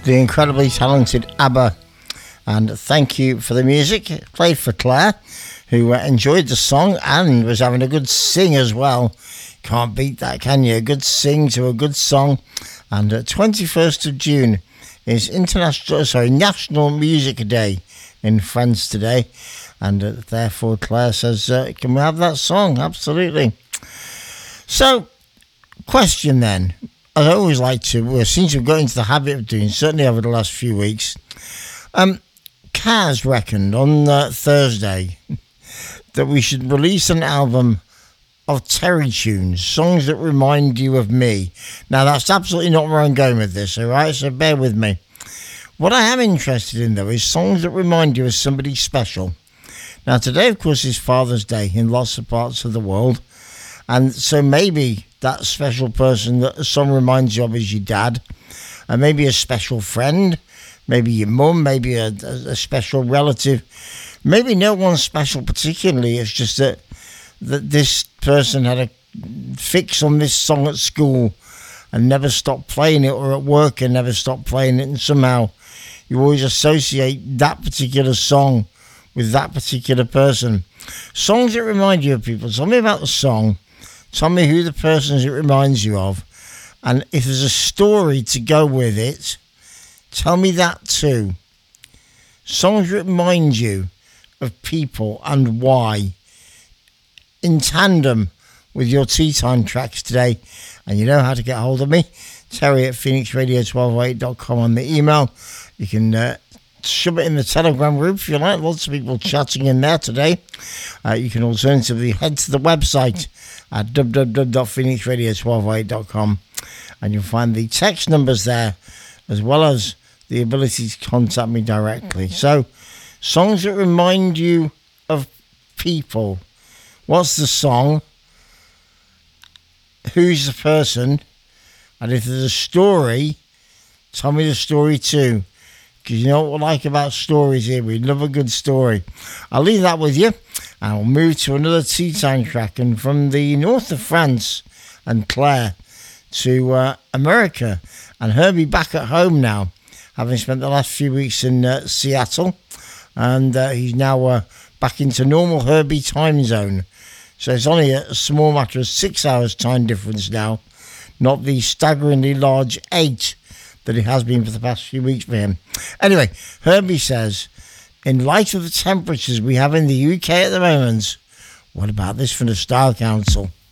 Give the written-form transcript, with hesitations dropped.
the incredibly talented ABBA. And thank you for the music. Played for Claire, who enjoyed the song and was having a good sing as well. Can't beat that, can you? A good sing to a good song. And 21st of June is National Music Day in France today. And therefore Claire says, can we have that song? Absolutely. So, question then. I always like to, since we've got into the habit of doing, certainly over the last few weeks, Kaz reckoned on Thursday that we should release an album of Terry tunes, songs that remind you of me. Now, that's absolutely not where I'm going with this, all right? So bear with me. What I am interested in, though, is songs that remind you of somebody special. Now, today, of course, is Father's Day in lots of parts of the world. And so maybe that special person that a song reminds you of is your dad. And maybe a special friend. Maybe your mum, maybe a special relative. Maybe no one special particularly. It's just that this person had a fix on this song at school and never stopped playing it, or at work and never stopped playing it. And somehow you always associate that particular song with that particular person. Songs that remind you of people. Tell me about the song. Tell me who the person is it reminds you of. And if there's a story to go with it, tell me that too. Songs remind you of people and why. In tandem with your tea time tracks today. And you know how to get hold of me. Terry at phoenixradio1208.com on the email. You can shove it in the Telegram group if you like. Lots of people chatting in there today. You can alternatively head to the website at www.phoenixradio1208.com. And you'll find the text numbers there, as well as the ability to contact me directly. So, songs that remind you of people. What's the song? Who's the person? And if there's a story, tell me the story too. Because you know what we like about stories here. We love a good story. I'll leave that with you. And I'll move to another tea time track. And from the north of France and Claire to America. And Herbie back at home now, having spent the last few weeks in Seattle. And he's now back into normal Herbie time zone. So it's only a small matter of 6 hours time difference now, not the staggeringly large 8 that it has been for the past few weeks for him. Anyway, Herbie says, in light of the temperatures we have in the UK at the moment, what about this from the Style Council?